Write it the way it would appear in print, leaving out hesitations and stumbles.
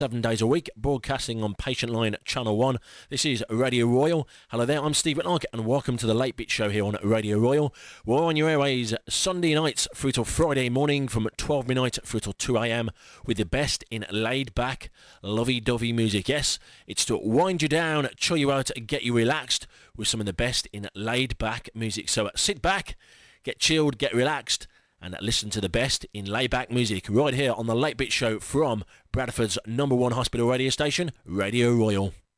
7 days a week, broadcasting on Patient Line Channel 1. This is Radio Royal. Hello there, I'm Steve Whitlock, and welcome to the Late Bit Show here on Radio Royal. We're on your airways Sunday nights through till Friday morning from 12 midnight through till 2 a.m. with the best in laid-back, lovey-dovey music. Yes, it's to wind you down, chill you out, and get you relaxed with some of the best in laid-back music. So sit back, get chilled, get relaxed, and listen to the best in laid-back music right here on the Late Bit Show from Bradford's #1 hospital radio station, Radio Royal.